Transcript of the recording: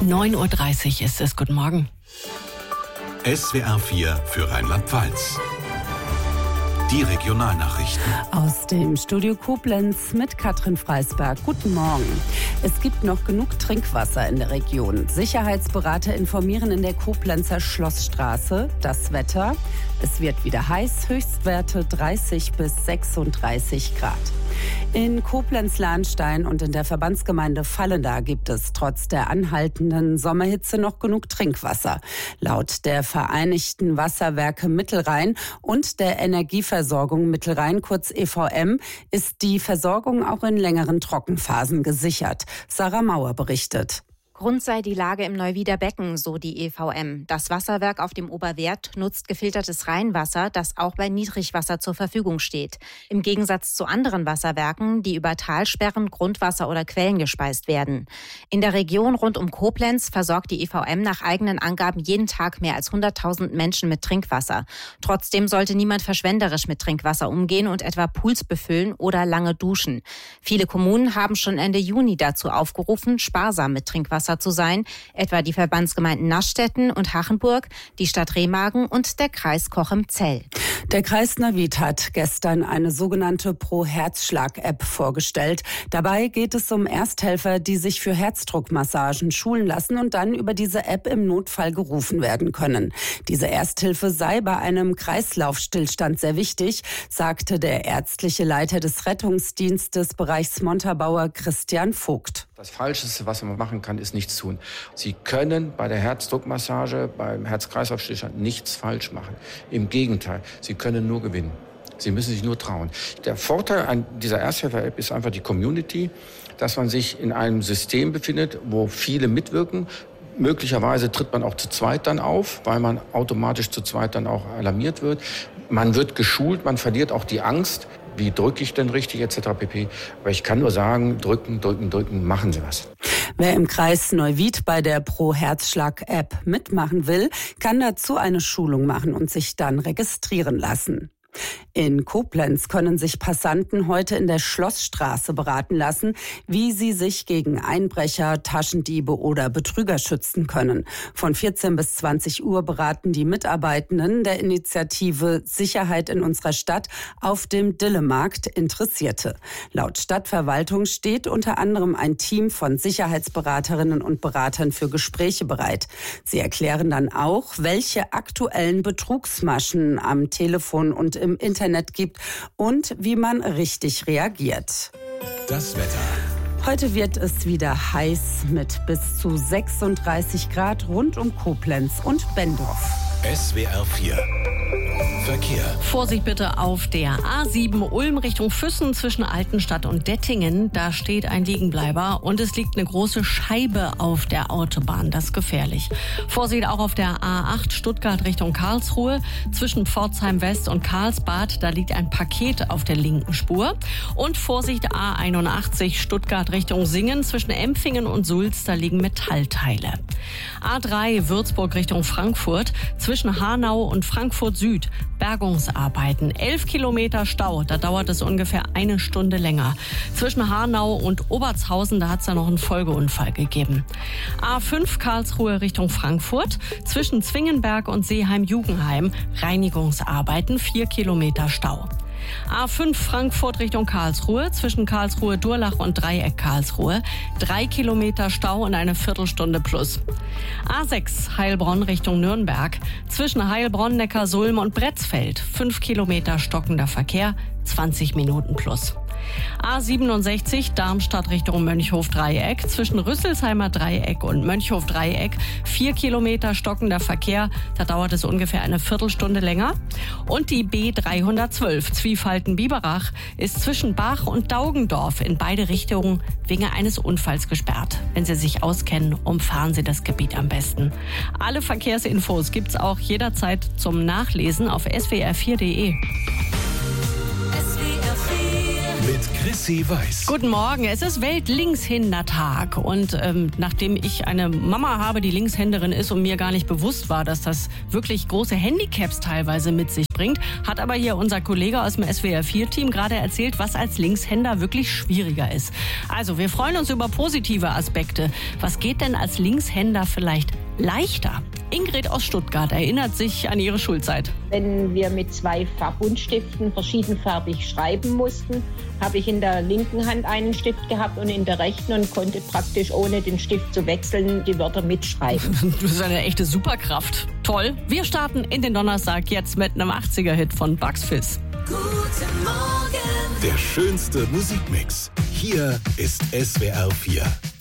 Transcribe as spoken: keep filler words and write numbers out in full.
neun Uhr dreißig ist es. Guten Morgen. S W R vier für Rheinland-Pfalz. Die Regionalnachrichten. Aus dem Studio Koblenz mit Katrin Freisberg. Guten Morgen. Es gibt noch genug Trinkwasser in der Region. Sicherheitsberater informieren in der Koblenzer Schlossstraße. Das Wetter: Es wird wieder heiß, Höchstwerte dreißig bis sechsunddreißig Grad. In Koblenz-Lahnstein und in der Verbandsgemeinde Vallenda gibt es trotz der anhaltenden Sommerhitze noch genug Trinkwasser. Laut der Vereinigten Wasserwerke Mittelrhein und der Energieversorgung Mittelrhein, kurz E V M, ist die Versorgung auch in längeren Trockenphasen gesichert. Sarah Mauer berichtet. Grund sei die Lage im Neuwieder Becken, so die E V M. Das Wasserwerk auf dem Oberwert nutzt gefiltertes Rheinwasser, das auch bei Niedrigwasser zur Verfügung steht. Im Gegensatz zu anderen Wasserwerken, die über Talsperren, Grundwasser oder Quellen gespeist werden. In der Region rund um Koblenz versorgt die E V M nach eigenen Angaben jeden Tag mehr als hunderttausend Menschen mit Trinkwasser. Trotzdem sollte niemand verschwenderisch mit Trinkwasser umgehen und etwa Pools befüllen oder lange duschen. Viele Kommunen haben schon Ende Juni dazu aufgerufen, sparsam mit Trinkwasser zu sein, etwa die Verbandsgemeinden Naschstetten und Hachenburg, die Stadt Remagen und der Kreis Cochem-Zell. Der Kreis Neuwied hat gestern eine sogenannte Pro-Herzschlag-App vorgestellt. Dabei geht es um Ersthelfer, die sich für Herzdruckmassagen schulen lassen und dann über diese App im Notfall gerufen werden können. Diese Ersthilfe sei bei einem Kreislaufstillstand sehr wichtig, sagte der ärztliche Leiter des Rettungsdienstes Bereichs Montabaur Christian Vogt. Das Falscheste, was man machen kann, ist nichts tun. Sie können bei der Herzdruckmassage, beim Herz-Kreislauf-Stillstand nichts falsch machen. Im Gegenteil, Sie können nur gewinnen. Sie müssen sich nur trauen. Der Vorteil an dieser Ersthelfer-App ist einfach die Community, dass man sich in einem System befindet, wo viele mitwirken. Möglicherweise tritt man auch zu zweit dann auf, weil man automatisch zu zweit dann auch alarmiert wird. Man wird geschult, man verliert auch die Angst. Wie drücke ich denn richtig, et cetera pp. Aber ich kann nur sagen, drücken, drücken, drücken, machen Sie was. Wer im Kreis Neuwied bei der Pro-Herzschlag-App mitmachen will, kann dazu eine Schulung machen und sich dann registrieren lassen. In Koblenz können sich Passanten heute in der Schlossstraße beraten lassen, wie sie sich gegen Einbrecher, Taschendiebe oder Betrüger schützen können. Von vierzehn bis zwanzig Uhr beraten die Mitarbeitenden der Initiative Sicherheit in unserer Stadt auf dem Dillemarkt Interessierte. Laut Stadtverwaltung steht unter anderem ein Team von Sicherheitsberaterinnen und Beratern für Gespräche bereit. Sie erklären dann auch, welche aktuellen Betrugsmaschen am Telefon und im Internet gibt und wie man richtig reagiert. Das Wetter. Heute wird es wieder heiß mit bis zu sechsunddreißig Grad rund um Koblenz und Benndorf. S W R vier. Verkehr. Vorsicht bitte auf der A sieben Ulm Richtung Füssen zwischen Altenstadt und Dettingen. Da steht ein Liegenbleiber und es liegt eine große Scheibe auf der Autobahn. Das ist gefährlich. Vorsicht auch auf der A acht Stuttgart Richtung Karlsruhe zwischen Pforzheim West und Karlsbad. Da liegt ein Paket auf der linken Spur. Und Vorsicht A einundachtzig Stuttgart Richtung Singen zwischen Empfingen und Sulz. Da liegen Metallteile. A drei Würzburg Richtung Frankfurt zwischen Hanau und Frankfurt Süd. Bergungsarbeiten. Elf Kilometer Stau. Da dauert es ungefähr eine Stunde länger. Zwischen Hanau und Obertshausen, da hat es ja noch einen Folgeunfall gegeben. A fünf Karlsruhe Richtung Frankfurt. Zwischen Zwingenberg und Seeheim-Jugenheim. Reinigungsarbeiten. Vier Kilometer Stau. A fünf Frankfurt Richtung Karlsruhe, zwischen Karlsruhe-Durlach und Dreieck Karlsruhe. Drei Kilometer Stau und eine Viertelstunde plus. A sechs Heilbronn Richtung Nürnberg, zwischen Heilbronn, Neckarsulm und Bretzfeld. Fünf Kilometer stockender Verkehr, zwanzig Minuten plus. A siebenundsechzig Darmstadt Richtung Mönchhof-Dreieck, zwischen Rüsselsheimer Dreieck und Mönchhof-Dreieck. Vier Kilometer stockender Verkehr, da dauert es ungefähr eine Viertelstunde länger. Und die B dreihundertzwölf Zwiefalten-Biberach ist zwischen Bach und Daugendorf in beide Richtungen wegen eines Unfalls gesperrt. Wenn Sie sich auskennen, umfahren Sie das Gebiet am besten. Alle Verkehrsinfos gibt's auch jederzeit zum Nachlesen auf s w r vier punkt d e. Mit Chrissy Weiß. Guten Morgen, es ist Welt-Linkshänder-Tag und ähm, nachdem ich eine Mama habe, die Linkshänderin ist und mir gar nicht bewusst war, dass das wirklich große Handicaps teilweise mit sich bringt, hat aber hier unser Kollege aus dem S W R vier Team gerade erzählt, was als Linkshänder wirklich schwieriger ist. Also wir freuen uns über positive Aspekte. Was geht denn als Linkshänder vielleicht leichter? Ingrid aus Stuttgart erinnert sich an ihre Schulzeit. Wenn wir mit zwei Farbuntstiften verschiedenfarbig schreiben mussten, habe ich in der linken Hand einen Stift gehabt und in der rechten und konnte praktisch ohne den Stift zu wechseln die Wörter mitschreiben. Das ist eine echte Superkraft. Toll. Wir starten in den Donnerstag jetzt mit einem achtziger-Hit von Bugs Fizz. Der schönste Musikmix. Hier ist S W R vier.